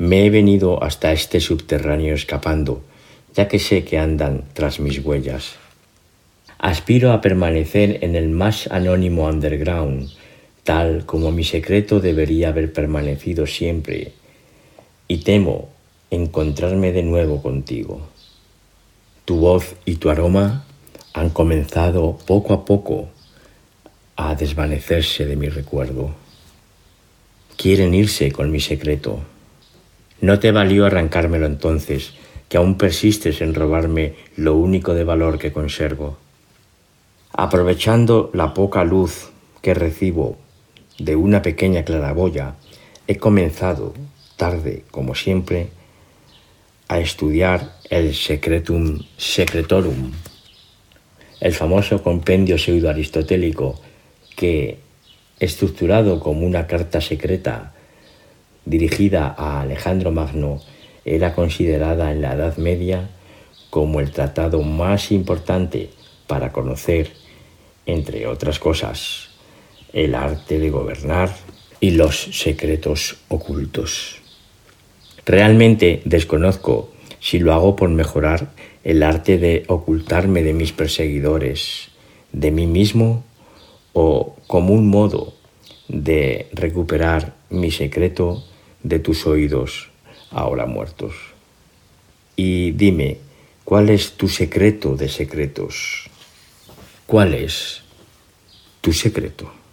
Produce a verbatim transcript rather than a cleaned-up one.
Me he venido hasta este subterráneo escapando, ya que sé que andan tras mis huellas. Aspiro a permanecer en el más anónimo underground, tal como mi secreto debería haber permanecido siempre, y temo encontrarme de nuevo contigo. Tu voz y tu aroma han comenzado poco a poco a desvanecerse de mi recuerdo. Quieren irse con mi secreto. No te valió arrancármelo entonces, que aún persistes en robarme lo único de valor que conservo. Aprovechando la poca luz que recibo de una pequeña claraboya, he comenzado, tarde como siempre, a estudiar el Secretum Secretorum, el famoso compendio pseudo-aristotélico que, estructurado como una carta secreta dirigida a Alejandro Magno, era considerada en la Edad Media como el tratado más importante para conocer, entre otras cosas, el arte de gobernar y los secretos ocultos. Realmente desconozco si lo hago por mejorar el arte de ocultarme de mis perseguidores, de mí mismo, o como un modo de recuperar mi secreto de tus oídos ahora muertos. Y dime, ¿cuál es tu secreto de secretos? ¿Cuál es tu secreto?